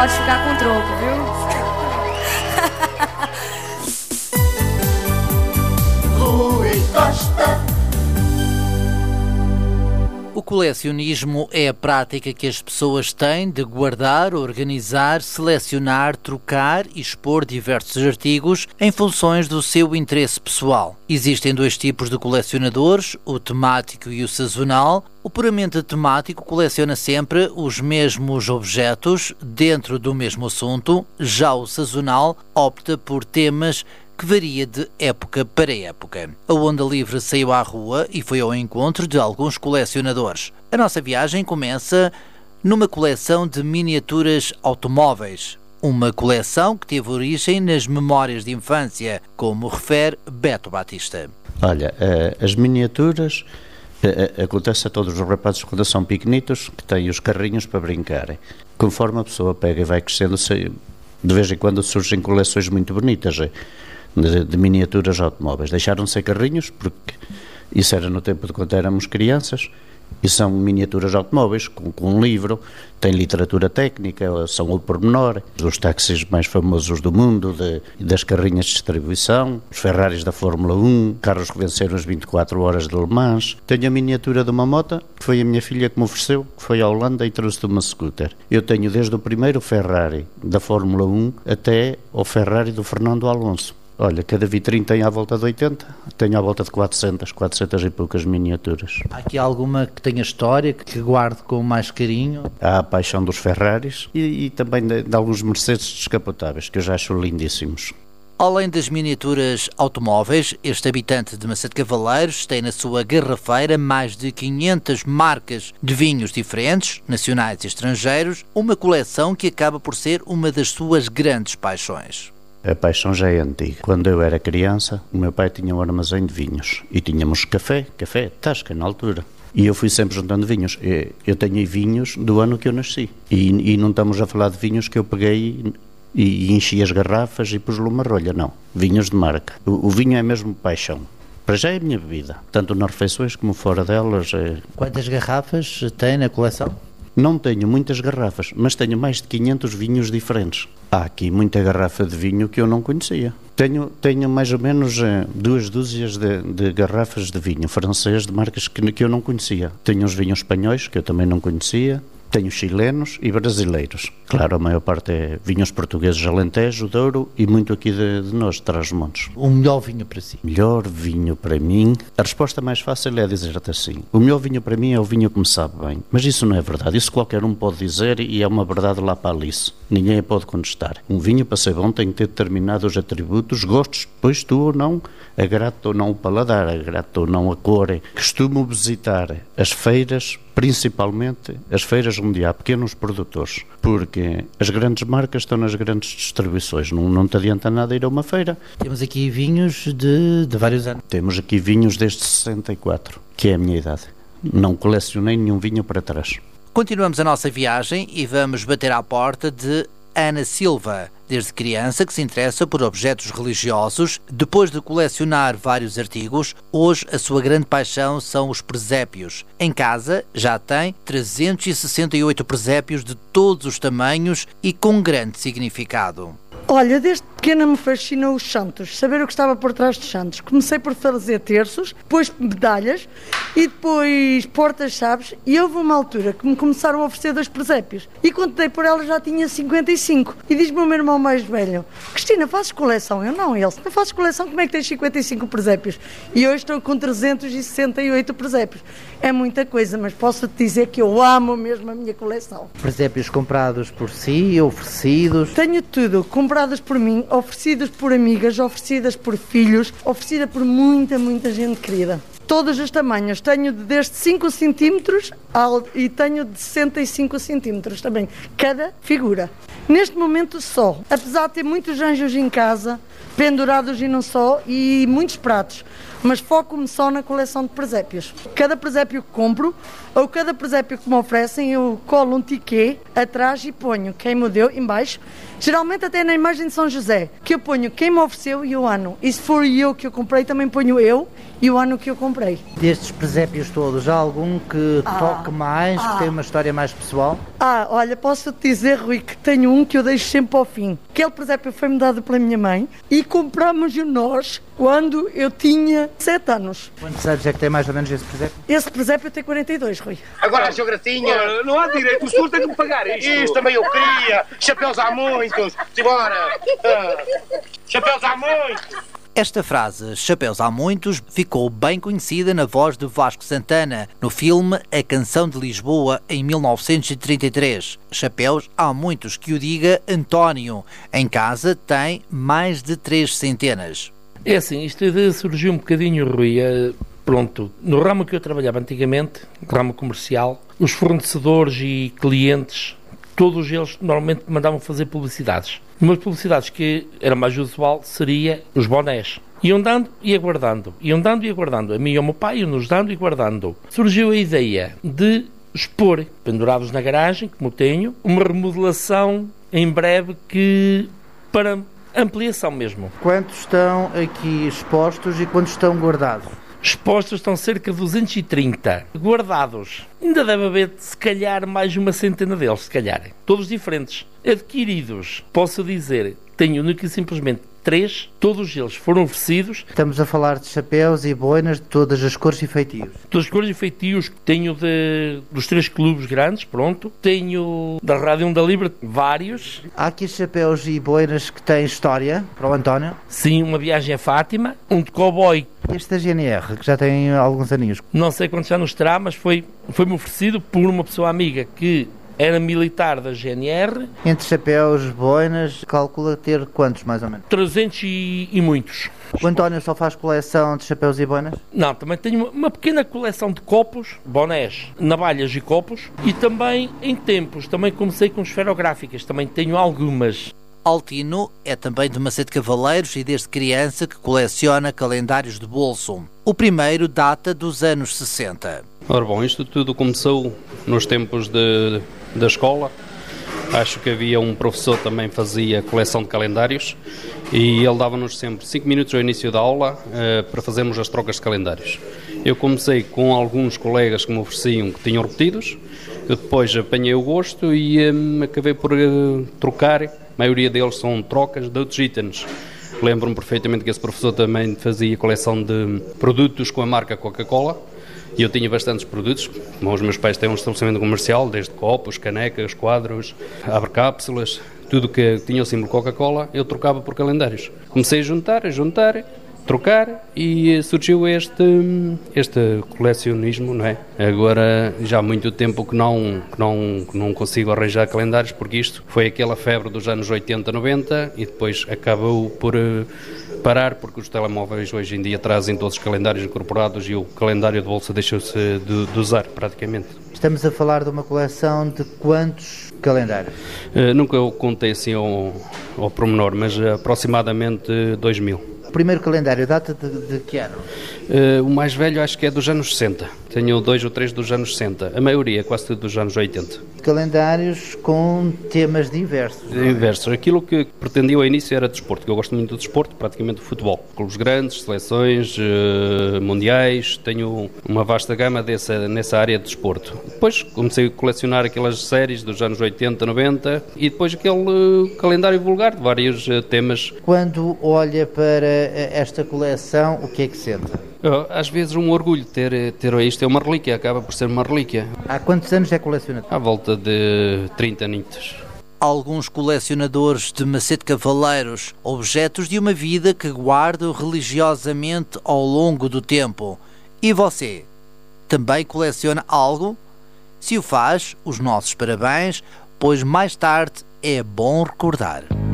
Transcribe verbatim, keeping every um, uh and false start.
Pode ficar com troco, viu? Rui Costa. O colecionismo é a prática que as pessoas têm de guardar, organizar, selecionar, trocar e expor diversos artigos em funções do seu interesse pessoal. Existem dois tipos de colecionadores, o temático e o sazonal. O puramente temático coleciona sempre os mesmos objetos dentro do mesmo assunto, já o sazonal opta por temas que varia de época para época. A Onda Livre saiu à rua e foi ao encontro de alguns colecionadores. A nossa viagem começa numa coleção de miniaturas automóveis. Uma coleção que teve origem nas memórias de infância, como refere Beto Batista. Olha, as miniaturas acontece a todos os rapazes quando são pequenitos, que têm os carrinhos para brincarem. Conforme a pessoa pega e vai crescendo, de vez em quando surgem coleções muito bonitas De, de miniaturas automóveis. Deixaram de ser carrinhos, porque isso era no tempo de quando éramos crianças, e são miniaturas automóveis, com, com um livro, tem literatura técnica, são o pormenor, os táxis mais famosos do mundo, de, das carrinhas de distribuição, os Ferraris da Fórmula um, carros que venceram as vinte e quatro horas de Le Mans. Tenho a miniatura de uma moto, que foi a minha filha que me ofereceu, que foi à Holanda e trouxe de uma scooter. Eu tenho desde o primeiro Ferrari da Fórmula um até o Ferrari do Fernando Alonso. Olha, cada vitrine tem à volta de oitenta, tenho à volta de quatrocentas, quatrocentas e poucas miniaturas. Há aqui alguma que tenha história, que guarde com mais carinho? Há a paixão dos Ferraris e, e também de, de alguns Mercedes descapotáveis, que eu já acho lindíssimos. Além das miniaturas automóveis, este habitante de Macedo Cavaleiros tem na sua garrafeira mais de quinhentas marcas de vinhos diferentes, nacionais e estrangeiros, uma coleção que acaba por ser uma das suas grandes paixões. A paixão já é antiga. Quando eu era criança, o meu pai tinha um armazém de vinhos e tínhamos café, café, tasca na altura. E eu fui sempre juntando vinhos. Eu tenho vinhos do ano que eu nasci. E, e não estamos a falar de vinhos que eu peguei e, e enchi as garrafas e pus-lhe uma rolha, não. Vinhos de marca. O, o vinho é mesmo paixão. Para já é a minha bebida, tanto nas refeições como fora delas. É... Quantas garrafas tem na coleção? Não tenho muitas garrafas, mas tenho mais de quinhentos vinhos diferentes. Há aqui muita garrafa de vinho que eu não conhecia. Tenho, tenho mais ou menos eh, duas dúzias de, de garrafas de vinho francês de marcas que, que eu não conhecia. Tenho uns vinhos espanhóis que eu também não conhecia. Tenho chilenos e brasileiros. Claro, a maior parte é vinhos portugueses, Alentejo, Douro e muito aqui de, de nós, de Trás-os-Montes. O melhor vinho para si? Melhor vinho para mim? A resposta mais fácil é dizer-te assim. O melhor vinho para mim é o vinho que me sabe bem. Mas isso não é verdade. Isso qualquer um pode dizer e é uma verdade lá para Alice. Ninguém a pode contestar. Um vinho para ser bom tem que ter determinados atributos, gostos, pois tu ou não, agrada ou não o paladar, agrada ou não a cor. Costumo visitar as feiras, principalmente as feiras onde há pequenos produtores, porque as grandes marcas estão nas grandes distribuições, não, não te adianta nada ir a uma feira. Temos aqui vinhos de, de vários anos. Temos aqui vinhos desde sessenta e quatro, que é a minha idade. Não colecionei nenhum vinho para trás. Continuamos a nossa viagem e vamos bater à porta de Ana Silva, desde criança que se interessa por objetos religiosos. Depois de colecionar vários artigos, hoje a sua grande paixão são os presépios. Em casa já tem trezentos e sessenta e oito presépios de todos os tamanhos e com grande significado. Olha, desde pequena me fascinou os santos, saber o que estava por trás dos santos. Comecei por fazer terços, depois medalhas e depois portas-chaves, e houve uma altura que me começaram a oferecer dois presépios. E quando dei por ela já tinha cinquenta e cinco. E diz-me o meu irmão mais velho: Cristina, fazes coleção? Eu não, ele, se não fazes coleção, como é que tens cinquenta e cinco presépios? E hoje estou com trezentos e sessenta e oito presépios. É muita coisa, mas posso-te dizer que eu amo mesmo a minha coleção. Presépios comprados por si, oferecidos? Tenho tudo, compradas por mim, oferecidas por amigas, oferecidas por filhos, oferecida por muita, muita gente querida. Todos os tamanhos, tenho desde cinco centímetros e tenho de sessenta e cinco centímetros também, cada figura. Neste momento só, apesar de ter muitos anjos em casa, pendurados e não só, e muitos pratos. Mas foco-me só na coleção de presépios. Cada presépio que compro, ou cada presépio que me oferecem, eu colo um tiquê atrás e ponho quem me deu em baixo. Geralmente até na imagem de São José, que eu ponho quem me ofereceu e o ano. E se for eu que eu comprei, também ponho eu e o ano que eu comprei. Destes presépios todos, há algum que Ah, toque mais, ah. que tem uma história mais pessoal? Ah, olha, posso-te dizer, Rui, que tenho um que eu deixo sempre ao fim. Aquele presépio foi-me dado pela minha mãe e compramos-o nós quando eu tinha sete anos. Quantos anos é que tem mais ou menos esse presépio? Esse presépio tem quarenta e dois, Rui. Agora a geografinha. Ora, não há direito, o senhor tem que me pagar isto. Isto também eu queria. Chapéus há muitos. Simbora. Ah, chapéus há muitos. Esta frase, chapéus há muitos, ficou bem conhecida na voz de Vasco Santana, no filme A Canção de Lisboa, em mil novecentos e trinta e três. Chapéus há muitos, que o diga António. Em casa tem mais de três centenas. É assim, isto surgiu um bocadinho, Rui. É, pronto, no ramo que eu trabalhava antigamente, ramo comercial, os fornecedores e clientes, todos eles normalmente mandavam fazer publicidades. Uma das publicidades que era mais usual seria os bonés. Iam dando e aguardando, iam dando e aguardando. A mim e ao meu pai iam-nos dando e guardando. Surgiu a ideia de expor, pendurados na garagem, como tenho, uma remodelação em breve que para ampliação mesmo. Quantos estão aqui expostos e quantos estão guardados? Expostos estão cerca de duzentos e trinta. Guardados, ainda deve haver, se calhar, mais de uma centena deles, se calhar. Todos diferentes. Adquiridos, posso dizer, tenho único e simplesmente três, todos eles foram oferecidos. Estamos a falar de chapéus e boinas de todas as cores e feitios. Todas as cores e feitios, tenho de, dos três clubes grandes, pronto. Tenho da Rádio Onda Livre, vários. Há aqui chapéus e boinas que têm história, para o António. Sim, uma viagem a Fátima, um de cowboy. Este da G N R, que já tem alguns aninhos. Não sei quantos já nos terá, mas foi, foi-me oferecido por uma pessoa amiga que era militar da G N R. Entre chapéus, boinas, calcula ter quantos, mais ou menos? trezentos e, e muitos. O António só faz coleção de chapéus e boinas? Não, também tenho uma, uma pequena coleção de copos, bonés, navalhas e copos. E também, em tempos, também comecei com esferográficas. Também tenho algumas. Altino é também de Macedo Cavaleiros e desde criança que coleciona calendários de bolso. O primeiro data dos anos sessenta. Ora bom, isto tudo começou nos tempos de, da escola. Acho que havia um professor que também fazia coleção de calendários e ele dava-nos sempre cinco minutos ao início da aula uh, para fazermos as trocas de calendários. Eu comecei com alguns colegas que me ofereciam que tinham repetidos, eu depois apanhei o gosto e um, acabei por uh, trocar. A maioria deles são trocas de outros itens. Lembro-me perfeitamente que esse professor também fazia coleção de produtos com a marca Coca-Cola e eu tinha bastantes produtos. Bom, os meus pais têm um estabelecimento comercial, desde copos, canecas, quadros, abre-cápsulas, tudo que tinha o símbolo Coca-Cola, eu trocava por calendários. Comecei a juntar, a juntar, trocar e surgiu este, este colecionismo, não é? Agora já há muito tempo que não, que não, que não consigo arranjar calendários, porque isto foi aquela febre dos anos oitenta, noventa e depois acabou por uh, parar, porque os telemóveis hoje em dia trazem todos os calendários incorporados e o calendário de bolsa deixou-se de, de usar praticamente. Estamos a falar de uma coleção de quantos calendários? Uh, nunca eu contei assim ao, ao pormenor, mas uh, aproximadamente dois mil. O primeiro calendário data de, de que ano? Uh, o mais velho acho que é dos anos sessenta. Tenho dois ou três dos anos sessenta. A maioria é quase tudo dos anos oitenta. Calendários com temas diversos. Diversos. Aquilo que pretendia ao início era desporto, que eu gosto muito do desporto, praticamente do futebol. Clubes grandes, seleções, uh, mundiais, tenho uma vasta gama dessa, nessa área de desporto. Depois comecei a colecionar aquelas séries dos anos oitenta, noventa e depois aquele uh, calendário vulgar de vários uh, temas. Quando olha para esta coleção, o que é que sente? Às vezes um orgulho ter, ter isto, é uma relíquia, acaba por ser uma relíquia. Há quantos anos é colecionador? À volta de trinta anitos. Alguns colecionadores de Macedo Cavaleiros, objetos de uma vida que guardam religiosamente ao longo do tempo. E você? Também coleciona algo? Se o faz, os nossos parabéns, pois mais tarde é bom recordar.